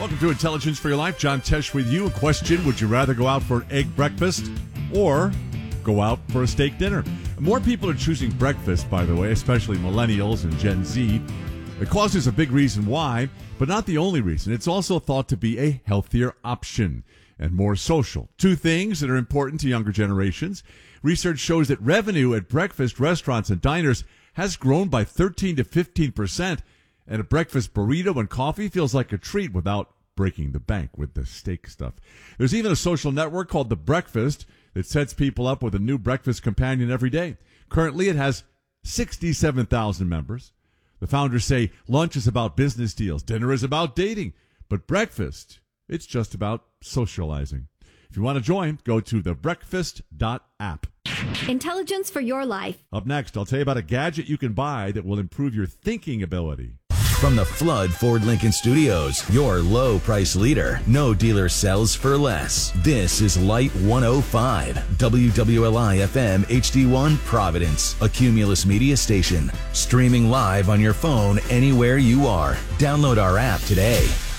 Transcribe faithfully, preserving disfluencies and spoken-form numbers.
Welcome to Intelligence for Your Life. John Tesh with you. A question, would you rather go out for an egg breakfast or go out for a steak dinner? More people are choosing breakfast, by the way, especially millennials and Gen Z. The cause is a big reason why, but not the only reason. It's also thought to be a healthier option and more social. Two things that are important to younger generations. Research shows that revenue at breakfast restaurants and diners has grown by thirteen to fifteen percent. And a breakfast burrito and coffee feels like a treat without breaking the bank with the steak stuff. There's even a social network called The Breakfast that sets people up with a new breakfast companion every day. Currently, it has sixty-seven thousand members. The founders say lunch is about business deals, dinner is about dating, but breakfast, it's just about socializing. If you want to join, go to the breakfast dot app. Intelligence for your life. Up next, I'll tell you about a gadget you can buy that will improve your thinking ability. From the Flood Ford Lincoln Studios, your low price leader. No dealer sells for less. This is Light one oh five, W W L I F M H D one Providence, a Cumulus media station. Streaming live on your phone anywhere you are. Download our app today.